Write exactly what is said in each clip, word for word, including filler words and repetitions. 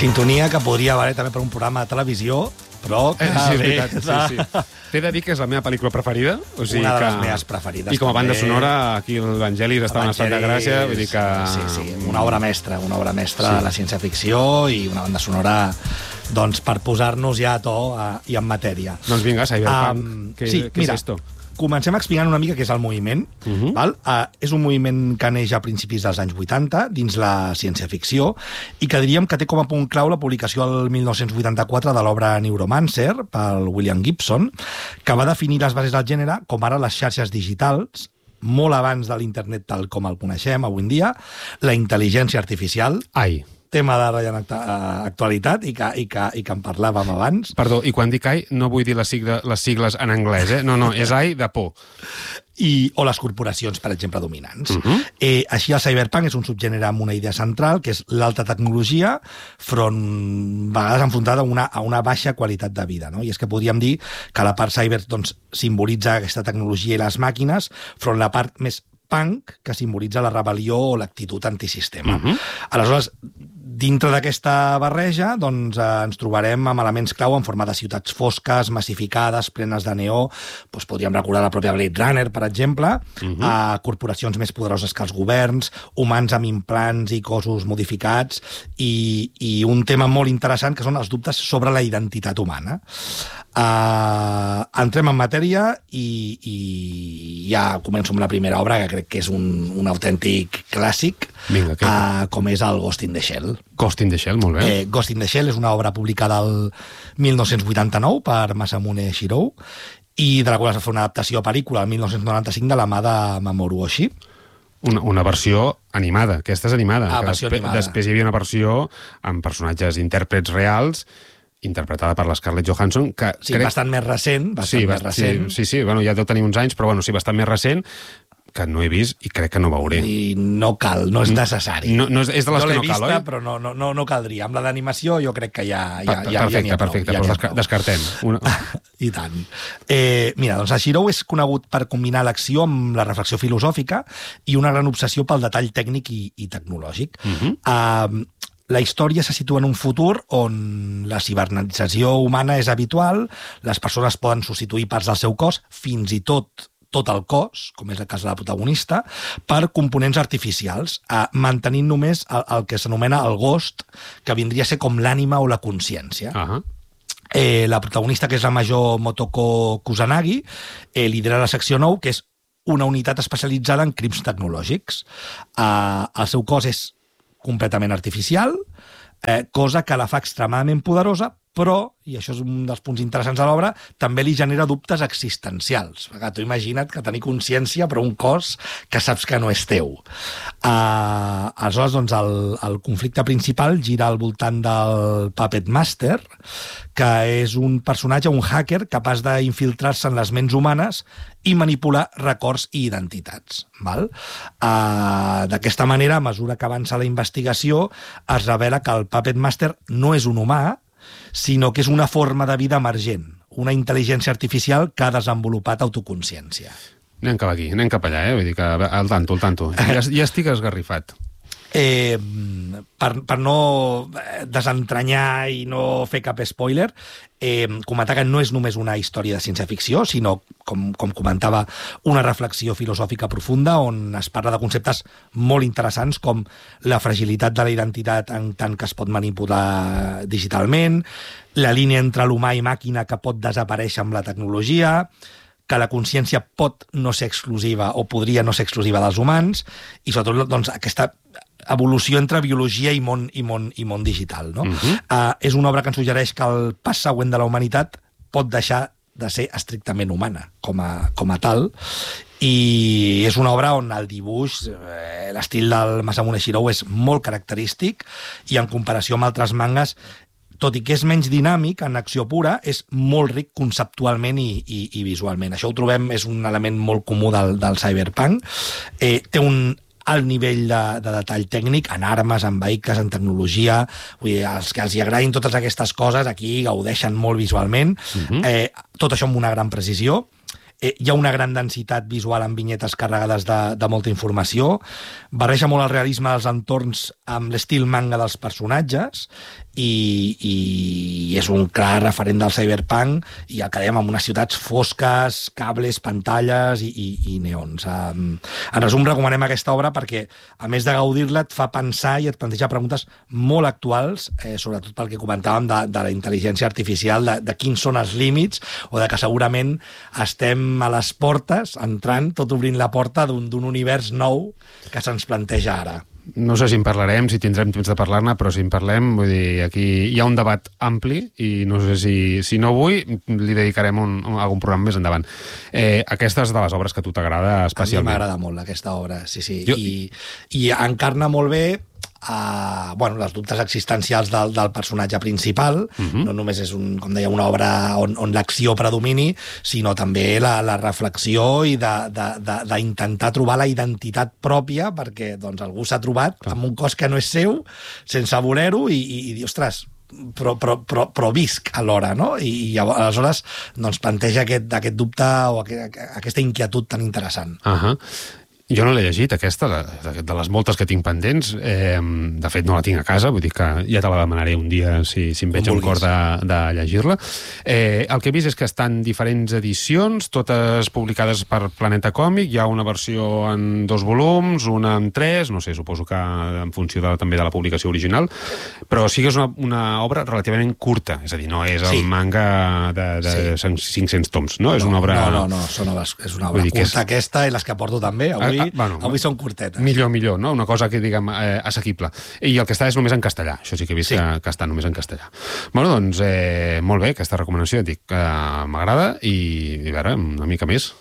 Sintonia que podria valer també per un programa de televisió, però... Eh, sí, és veritat, sí, sí. T'he de dir que és la meva pel·lícula preferida. O sigui Una de que... les meves preferides. I com a banda també. sonora, aquí l'Evangelis està en estat de gràcia, vull dir que... Sí, sí, una obra mestra, una obra mestra sí. de la ciència-ficció i una banda sonora doncs, per posar-nos ja a to uh, i en matèria. Doncs vinga, Cyberpunk, um, què, sí, què mira, és esto? Comencem explicant una mica què és el moviment. Uh-huh. Val? Uh, és un moviment que neix a principis dels anys vuitanta dins la ciència-ficció i que diríem que té com a punt clau la publicació el mil nou-cents vuitanta-quatre de l'obra Neuromancer pel William Gibson, que va definir les bases del gènere com ara les xarxes digitals, molt abans de l'internet tal com el coneixem avui en dia, la intel·ligència artificial... Ai. Tema de la actualitat i que, i, que, i que en parlàvem abans. Perdó, i quan dic A I no vull dir les, sigla, les sigles en anglès, eh? No, no, és A I de por. I, o les corporacions, per exemple, dominants. Uh-huh. eh, així el cyberpunk és un subgènere amb una idea central, que és l'alta tecnologia, front, a vegades enfrontada a una, a una baixa qualitat de vida. No? I és que podríem dir que la part cyber doncs, simbolitza aquesta tecnologia i les màquines, front la part més punk, que simbolitza la rebel·lió o l'actitud antisistema. Uh-huh. Aleshores, dintre d'aquesta barreja doncs, eh, ens trobarem amb elements clau en forma de ciutats fosques, massificades, plenes de neó. Doncs podríem recordar la pròpia Blade Runner, per exemple, uh-huh. a corporacions més poderoses que els governs, humans amb implants i cossos modificats, i, i un tema molt interessant que són els dubtes sobre la identitat humana. Uh, entrem en matèria i, i ja començo amb la primera obra, que crec que és un, un autèntic clàssic. Vinga, que... uh, com és el Ghost in the Shell. Ghost in the Shell, molt bé. Eh, Ghost in the Shell és una obra publicada el mil nou-cents vuitanta-nou per Masamune Shirow i de la qual es va fer una adaptació a pel·lícula el mil nou-cents noranta-cinc de la mà de Mamoru Oshii. Una, una versió animada, aquesta és animada. Ah, que versió després, animada. Després hi havia una versió amb personatges intèrprets reals, interpretada per la Scarlett Johansson, que... Sí, crec... bastant més recent, bastant sí, més recent. Sí, sí, sí, bueno, ja deu tenir uns anys, però bueno, sí, bastant més recent, que no he vist i crec que no veuré. I no cal, no és necessari. No, no és, és de les jo que no vista, cal, oi? però no, no, no, no caldria. Amb la d'animació jo crec que ja, ja, Per, ja, perfecte, ja perfecte, prou, però ja desca descartem. Una... I tant. Eh, mira, doncs el Shirow és conegut per combinar l'acció amb la reflexió filosòfica i una gran obsessió pel detall tècnic i, i tecnològic. Uh-huh. uh, La història se situa en un futur on la cibernetització humana és habitual, les persones poden substituir parts del seu cos, fins i tot tot el cos, com és el cas de la protagonista, per components artificials, eh, mantenint només el, el que s'anomena el ghost, que vindria a ser com l'ànima o la consciència. Uh-huh. eh, la protagonista, que és la major Motoko Kusanagi, eh, lidera la secció nou, que és una unitat especialitzada en crims tecnològics. Eh, el seu cos és completament artificial, eh, cosa que la fa extremadament poderosa, però, i això és un dels punts interessants de l'obra, també li genera dubtes existencials. Perquè tu imagina't que tenir consciència però un cos que saps que no és teu. Uh, aleshores, doncs, el, el conflicte principal gira al voltant del Puppet Master, que és un personatge, un hacker, capaç d'infiltrar-se en les ments humanes i manipular records i identitats. Val? Uh, d'aquesta manera, a mesura que avança la investigació, es revela que el Puppet Master no és un humà, sinó que és una forma de vida emergent, una intel·ligència artificial que ha desenvolupat autoconsciència. Anem cap aquí, anem cap allà, eh? Vull dir que al tanto, al tanto. Ja, ja estic esgarrifat. Eh, per, per no desentranyar i no fer cap spoiler, eh, comentar que no és només una història de ciència-ficció, sinó, com, com comentava, una reflexió filosòfica profunda on es parla de conceptes molt interessants com la fragilitat de la identitat en tant que es pot manipular digitalment, la línia entre l'humà i màquina que pot desaparèixer amb la tecnologia, que la consciència pot no ser exclusiva o podria no ser exclusiva dels humans, i sobretot doncs, aquesta evolució entre biologia i món, i món, i món digital. No? Uh-huh. uh, és una obra que ens suggereix que el pas següent de la humanitat pot deixar de ser estrictament humana com a, com a tal, i és una obra on el dibuix, eh, l'estil del Masamune Shirow és molt característic i en comparació amb altres mangas, tot i que és menys dinàmic en acció pura, és molt ric conceptualment i, i, i visualment. Això ho trobem, és un element molt comú del, del cyberpunk. Eh, té un alt nivell de, de detall tècnic, en armes, en vehicles, en tecnologia. Vull dir, els que els hi agradin totes aquestes coses, aquí gaudeixen molt visualment. Uh-huh. eh, tot això amb una gran precisió. Eh, hi ha una gran densitat visual amb vinyetes carregades de, de molta informació, barreja molt el realisme dels entorns amb l'estil manga dels personatges i, i és un clar referent del cyberpunk i el que dèiem amb unes ciutats fosques, cables, pantalles i, i, i neons. Um, en resum, recomanem aquesta obra perquè, a més de gaudir-la, et fa pensar i et planteja preguntes molt actuals, eh, sobretot pel que comentàvem de, de la intel·ligència artificial, de, de quins són els límits o de que segurament estem a les portes, entrant, tot obrint la porta d'un univers nou que se'ns planteja ara. No sé si en parlarem, si tindrem temps de parlar-ne, però si en parlem, vull dir, aquí hi ha un debat ampli i no sé si, si no avui li dedicarem un, un, algun programa més endavant. Eh, aquesta és de les obres que a tu t'agrada especialment. A mi m'agrada molt aquesta obra, sí, sí. Jo... I, I encarna molt bé Uh, bueno, els dubtes existencials del, del personatge principal. Uh-huh. No només és, un, com deia, una obra on, on l'acció predomini, sinó també la, la reflexió i d'intentar trobar la identitat pròpia, perquè doncs, algú s'ha trobat Clar. amb un cos que no és seu, sense voler-ho, i, i, i dir, ostres, però, però, però, però visc alhora, no? I, i aleshores doncs, planteja aquest, aquest dubte o aquest, aquesta inquietud tan interessant. Ahà. Uh-huh. Jo no l'he llegit, aquesta, de, de les moltes que tinc pendents. Eh, de fet, no la tinc a casa, vull dir que ja te la demanaré un dia si, si em veig un cor de, de llegir-la. Eh, el que he vist és que estan diferents edicions, totes publicades per Planeta Còmic. Hi ha una versió en dos volums, una en tres, no sé, suposo que en funció de, també de la publicació original, però sí que és una, una obra relativament curta, és a dir, no és el sí. manga de, de sí. cinc-cents toms, no? no? És una obra... No, no, no, són obres, és una obra curta és... aquesta i les que porto també, avui... Ah, bueno, avui són curtetes. Millor, millor, no? Una cosa que, diguem, eh, assequible. I el que està és només en castellà. Això sí que he vist sí. que, que està només en castellà. Bueno, doncs, eh, molt bé, aquesta recomanació, et dic, eh, m'agrada i, i a veure, una mica més.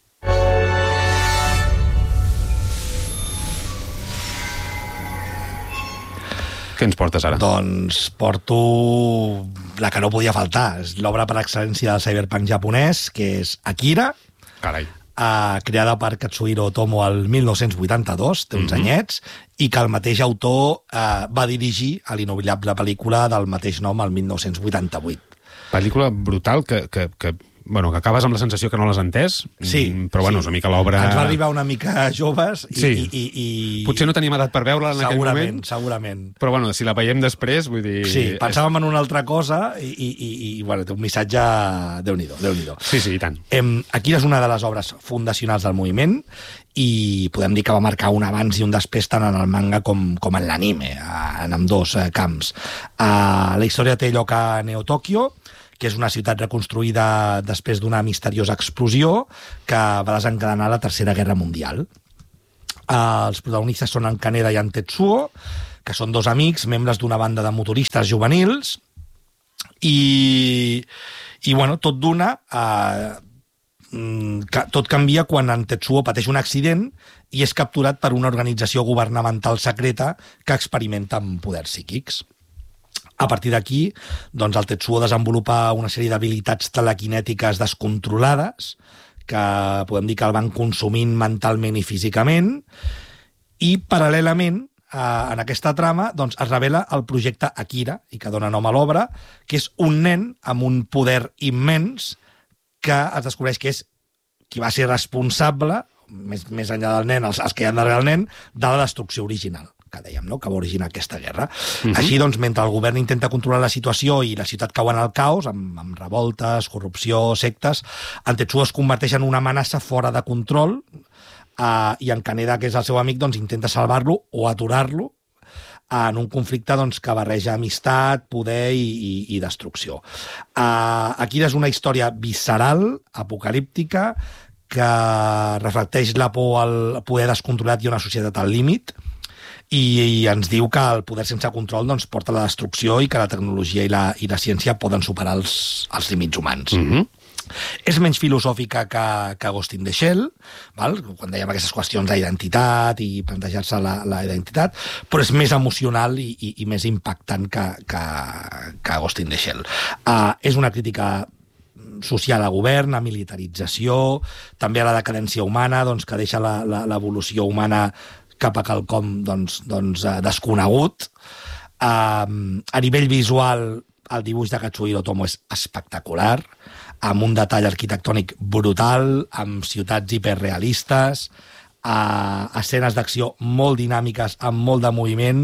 Què ens portes ara? Doncs porto la que no podia faltar. És l'obra per excel·lència del cyberpunk japonès, que és Akira. Carai. Uh, creada per Katsuhiro Otomo el mil nou-cents vuitanta-dos, té uns mm-hmm. anyets, i que el mateix autor uh, va dirigir a l'inoblidable pel·lícula del mateix nom el mil nou-cents vuitanta-vuit. Pel·lícula brutal que, que, que, bueno, que acabes amb la sensació que no l'has entès, sí, però bueno, sí. és una mica l'obra... Ens va arribar una mica joves i... Sí. i, i, i... Potser no teníem edat per veure-la en aquell moment. Segurament, segurament. Però bueno, si la veiem després, vull dir... Sí, pensàvem en una altra cosa i, i, i, i bueno, té un missatge... Déu-n'hi-do, Déu-n'hi-do. Sí, sí, i tant. Em, aquí és una de les obres fundacionals del moviment i podem dir que va marcar un abans i un després tant en el manga com, com en l'anime, en ambdós eh, camps. Uh, la història té lloc a Neo-Tòquio, que és una ciutat reconstruïda després d'una misteriosa explosió que va desencadenar la Tercera Guerra Mundial. Uh, els protagonistes són en Kaneda i en Tetsuo, que són dos amics, membres d'una banda de motoristes juvenils, i, i bueno, tot d'una, uh, tot canvia quan en Tetsuo pateix un accident i és capturat per una organització governamental secreta que experimenta amb poders psíquics. A partir d'aquí, doncs, el Tetsuo desenvolupa una sèrie d'habilitats telequinètiques descontrolades que podem dir que el van consumint mentalment i físicament, i paral·lelament eh, en aquesta trama doncs, es revela el projecte Akira, i que dona nom a l'obra, que és un nen amb un poder immens que es descobreix que és qui va ser responsable, més, més enllà del nen, els, els que hi ha darrere del nen, de la destrucció original que dèiem, no? Que va originar aquesta guerra. Uh-huh. Així, doncs, mentre el govern intenta controlar la situació i la ciutat cau en el caos, amb, amb revoltes, corrupció, sectes, en Tetsuo es converteix en una amenaça fora de control eh, i en Kaneda, que és el seu amic, doncs, intenta salvar-lo o aturar-lo en un conflicte doncs, que barreja amistat, poder i, i, i destrucció. Uh, Akira és una història visceral, apocalíptica, que reflecteix la por al poder descontrolat i una societat al límit, i, i ens diu que el poder sense control doncs, porta a la destrucció i que la tecnologia i la, i la ciència poden superar els, els límits humans. Mm-hmm. És menys filosòfica que, que Ghost in the Shell, val? Quan dèiem aquestes qüestions d'identitat i plantejar-se la, la identitat, però és més emocional i, i, i més impactant que, que, que Ghost in the Shell. Uh, és una crítica social a govern, a militarització, també a la decadència humana, doncs, que deixa l'evolució humana cap a quelcom doncs, doncs, desconegut. Um, a nivell visual, el dibuix de Katsuhiro Otomo és espectacular. amb un detall arquitectònic brutal, amb ciutats hiperrealistes, a escenes d'acció molt dinàmiques, amb molt de moviment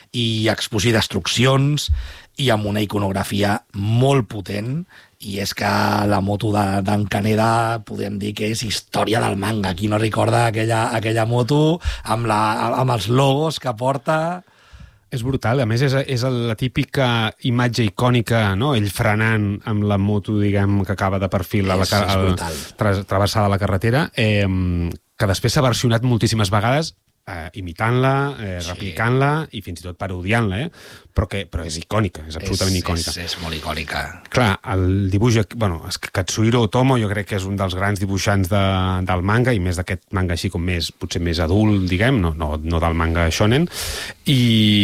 i explosió i destruccions, i amb una iconografia molt potent, i és que la moto d'en Kaneda podem dir que és història del manga. Qui no recorda aquella, aquella moto amb, la, amb els logos que porta... És brutal, a més és, és la típica imatge icònica, no? Ell frenant amb la moto, diguem, que acaba de perfil a la, és, és brutal. Tra, travessada la carretera, eh, que després s'ha versionat moltíssimes vegades, eh, imitant-la, eh, sí. replicant-la i fins i tot parodiant-la, eh? però, que, però és icònica, és absolutament és, icònica. És, és molt icònica. Clar, el dibuix... Bueno, Katsuhiro Otomo jo crec que és un dels grans dibuixants de, del manga, i més d'aquest manga així com més, potser més adult, diguem, no, no, no del manga shonen, i,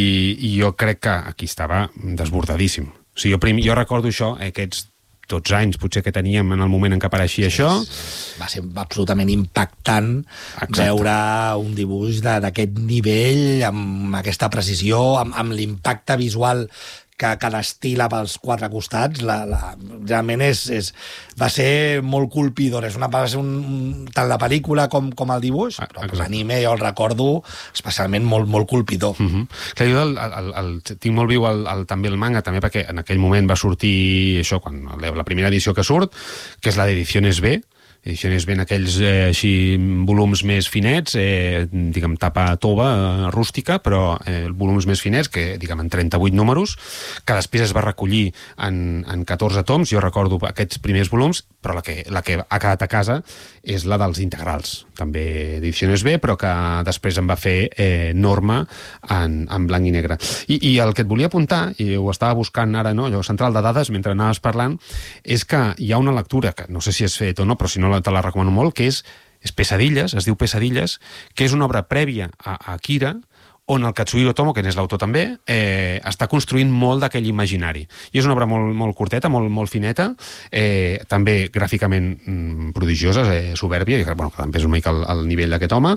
i jo crec que aquí estava desbordadíssim. O sigui, jo, prim, jo recordo això, eh, aquests dotze anys potser que teníem en el moment en què apareixia sí, això. Va ser absolutament impactant Exacte. veure un dibuix d'aquest nivell, amb aquesta precisió, amb, amb l'impacte visual que, que destila pels quatre costats. La, la, realment és, és, va ser molt colpidor. És una, va ser un, un, tant la pel·lícula com, com el dibuix, però ah, l'anime jo el recordo especialment molt, molt colpidor. Uh -huh. Clar, jo el, el, el, tinc molt viu el, el, també el manga, també perquè en aquell moment va sortir això, quan la primera edició que surt, que és la d'Ediciones B, Ediciones ben aquells eh, així volums més finets, eh, diguem, tapa tova, eh, rústica, però eh, volums més finets, que diguem, en trenta-vuit números, que després es va recollir en, en catorze toms. Jo recordo aquests primers volums, però la que, la que ha quedat a casa és la dels integrals, també Ediciones B, però que després em va fer eh, Norma en, en blanc i negre. I, I el que et volia apuntar, i ho estava buscant ara, no, allò central de dades, mentre anaves parlant, és que hi ha una lectura, que no sé si és fet o no, però si no te la recomano molt, que és, és Pesadilles, es diu Pesadilles, que és una obra prèvia a, a Akira, on el Katsuhiro Otomo, que n'és l'autor també, eh, està construint molt d'aquell imaginari. I és una obra molt, molt curteta, molt, molt fineta, eh, també gràficament mm, prodigiosa, eh, soberbia, i bueno, que també és una mica el, el nivell d'aquest home,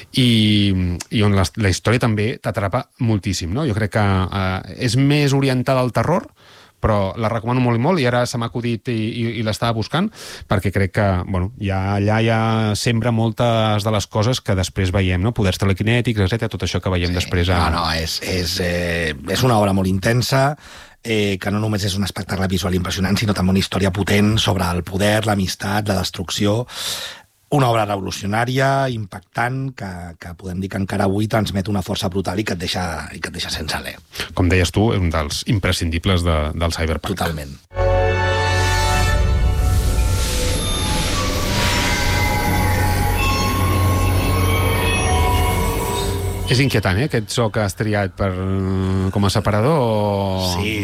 i, i on la, la història també t'atrapa moltíssim, no? Jo crec que eh, és més orientada al terror, però la recomano molt i molt, i ara se m'ha acudit i, i, i l'estava buscant, perquè crec que bueno, ja, allà ja sembra moltes de les coses que després veiem, no? Poders telekinètics, etcètera, tot això que veiem sí, després. A... No, no, és, és, eh, és una obra molt intensa, eh, que no només és un espectacle visual impressionant, sinó també una història potent sobre el poder, l'amistat, la destrucció. Una obra revolucionària, impactant, que, que podem dir que encara avui transmet una força brutal i que et deixa, i que et deixa sense alè. Com deies tu, és un dels imprescindibles de, del cyberpunk. Totalment. És inquietant, eh, aquest so que has triat per, com a separador? O... Sí,